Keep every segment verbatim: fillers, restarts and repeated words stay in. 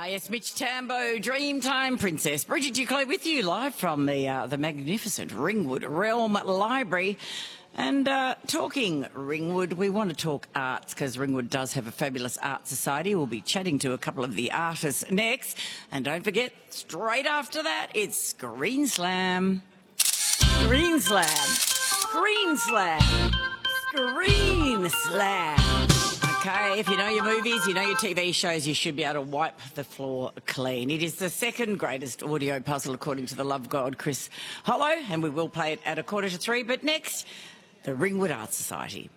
yes, Mitch Tambo, Dreamtime Princess. Bridget Duclos with you live from the uh, the magnificent Ringwood Realm Library. And uh, talking Ringwood, we want to talk arts because Ringwood does have a fabulous art society. We'll be chatting to a couple of the artists next. And don't forget, straight after that, it's Green Slam. Green Slam. Green Slam. Green Slam. Okay, if you know your movies, you know your T V shows, you should be able to wipe the floor clean. It is the second greatest audio puzzle according to the love god Chris Hollow, and we will play it at a quarter to three. But next, the Ringwood Art Society.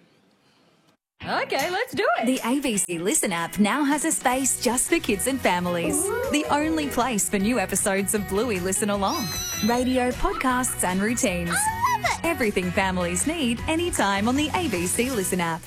Okay, let's do it. The A B C Listen app now has a space just for kids and families. Ooh. The only place for new episodes of Bluey Listen Along. Radio, podcasts and routines. I love it. Everything families need anytime on the A B C Listen app.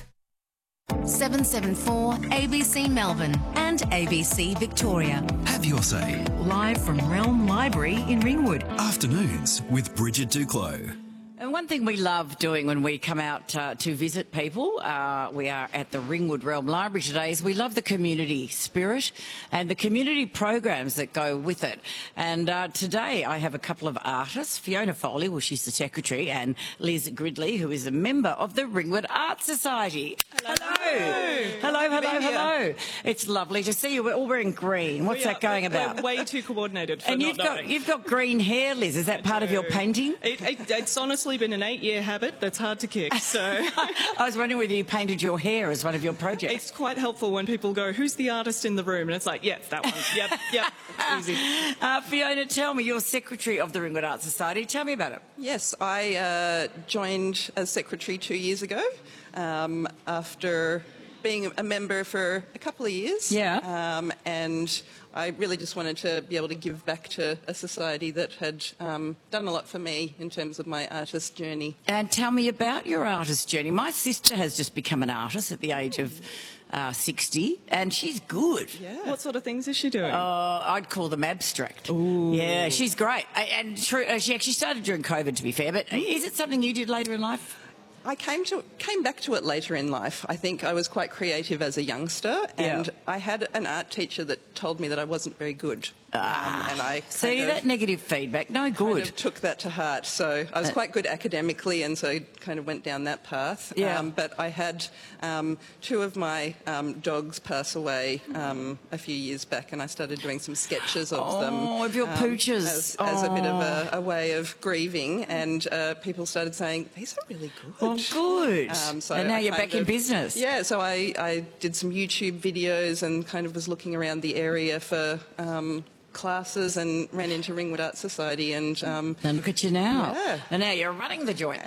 seven seven four A B C Melbourne and A B C Victoria. Have your say. Live from Realm Library in Ringwood. Afternoons with Bridget Duclos. And one thing we love doing when we come out uh, to visit people, uh, we are at the Ringwood Realm Library today, is we love the community spirit and the community programs that go with it. And uh, today I have a couple of artists, Fiona Foley, well, she's the secretary, and Liz Gridley, who is a member of the Ringwood Art Society. Hello. Hello, hello, hello. hello. It's lovely to see you. We're all wearing green. What's we that are, going we're about? Way too coordinated for And not you've got, knowing. you've got green hair, Liz. Is that I part do. of your painting? It, it, it's honestly been an eight-year habit that's hard to kick, so... I was wondering whether you painted your hair as one of your projects. It's quite helpful when people go, who's the artist in the room? And it's like, yep, that one. Yep, yep, it's easy. Uh, Fiona, tell me, you're secretary of the Ringwood Art Society. Tell me about it. Yes, I uh, joined as secretary two years ago um, after being a member for a couple of years. Yeah. Um, and I really just wanted to be able to give back to a society that had um, done a lot for me in terms of my artist journey. And tell me about your artist journey. My sister has just become an artist at the age of uh, sixty, and she's good. Yeah. What sort of things is she doing? Uh, I'd call them abstract. Ooh. Yeah, she's great. And true, uh, she actually started during COVID, to be fair, but is it something you did later in life? I came to came back to it later in life. I think I was quite creative as a youngster, and Yeah. I had an art teacher that told me that I wasn't very good. Ah, um, and I see, kind that of, negative feedback, no kind good. of took that to heart. So I was Uh, quite good academically, and so kind of went down that path. Yeah. Um, but I had um, two of my um, dogs pass away um, a few years back, and I started doing some sketches of Oh, them. of your pooches. As, as a bit of a, Oh. a way of grieving, and uh, people started saying, these are really good. Oh, good. Um, so and now I you're kind back in of- business. Yeah, so I, I did some YouTube videos and kind of was looking around the area for um, classes and ran into Ringwood Art Society and... Um, And look at you now. Yeah. And now you're running the joint.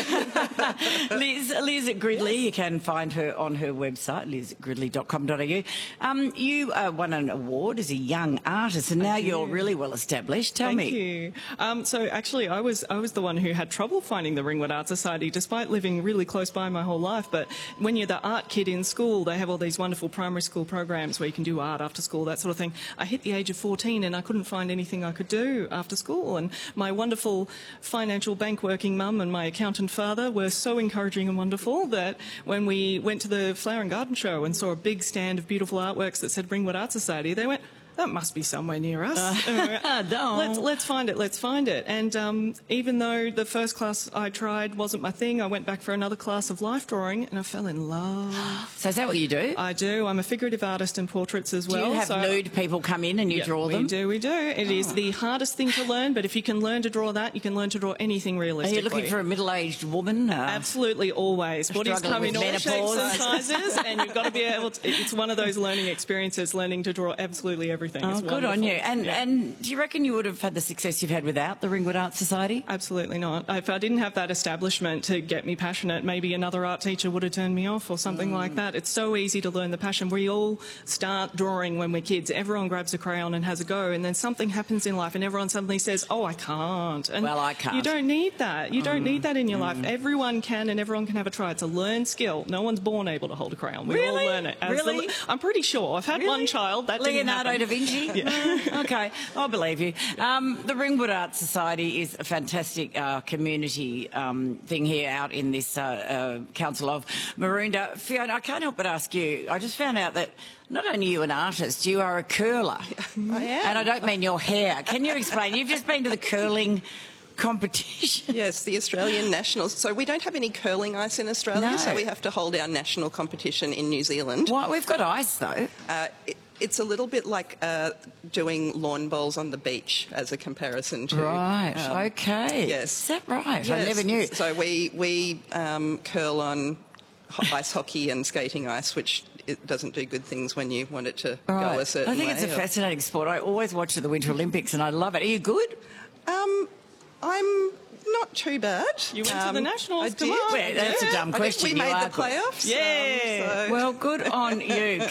Liz, Liz Gridley, yes. You can find her on her website, liz gridley dot com dot a u. Um, you uh, won an award as a young artist, and now you're really well established. Tell Thank me. Thank you. Um, so actually, I was I was the one who had trouble finding the Ringwood Art Society, despite living really close by my whole life. But when you're the art kid in school, they have all these wonderful primary school programs where you can do art after school, that sort of thing. I hit the age of fourteen and I couldn't find anything I could do after school. And my wonderful financial bank working mum and my accountant father were so encouraging and wonderful that when we went to the Flower and Garden Show and saw a big stand of beautiful artworks that said Ringwood Art Society, they went, that must be somewhere near us. Uh, don't. Let's, let's find it, let's find it. And um, even though the first class I tried wasn't my thing, I went back for another class of life drawing and I fell in love. So is that what you do? I do. I'm a figurative artist in portraits as do well. you have so nude people come in and you yeah, draw them? We do, we do. It oh. is the hardest thing to learn, but if you can learn to draw that, you can learn to draw anything Are realistically. you looking for a middle-aged woman? Uh, Absolutely, always. Bodies struggling come in with all menopause. shapes and sizes, and you've got to be able to... It's one of those learning experiences, learning to draw absolutely everything. Oh, it's good wonderful. on you. And, yeah. and do you reckon you would have had the success you've had without the Ringwood Art Society? Absolutely not. If I didn't have that establishment to get me passionate, maybe another art teacher would have turned me off or something mm. like that. It's so easy to learn the passion. We all start drawing when we're kids. Everyone grabs a crayon and has a go, and then something happens in life and everyone suddenly says, oh, I can't. And well, I can't. You don't need that. You don't mm. need that in your mm. life. Everyone can and everyone can have a try. It's a learned skill. No one's born able to hold a crayon. We really? all learn it. As really? The, I'm pretty sure. I've had really? one child. That Leonardo didn't da Vinci? Yeah. Okay, I'll believe you. Um, the Ringwood Arts Society is a fantastic uh, community um, thing here out in this uh, uh, Council of Maroondah. Fiona, I can't help but ask you, I just found out that not only are you an artist, you are a curler. I am. And I don't mean your hair. Can you explain? You've just been to the curling competition. Yes, the Australian Nationals. So we don't have any curling ice in Australia, No. so we have to hold our national competition in New Zealand. What? We've got ice, though. Uh, it, it's a little bit like uh, doing lawn bowls on the beach as a comparison to... Right, um, okay. Yes. Is that right? I Yes. never knew. So we, we um, curl on ho- ice hockey and skating ice, which it doesn't do good things when you want it to Right. go a certain I think way. it's a or- fascinating sport. I always watch the Winter Olympics and I love it. Are you good? Um, I'm not too bad. You went to the Nationals, I come did. on. Well, that's a dumb I think question. we You made are the playoffs. Yeah. um, so- Well, good on you.